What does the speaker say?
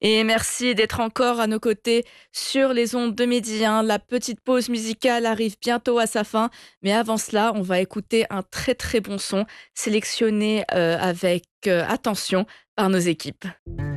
Et merci d'être encore à nos côtés sur les ondes de Midi 1. La petite pause musicale arrive bientôt à sa fin, mais avant cela, on va écouter un très très bon son sélectionné avec attention par nos équipes.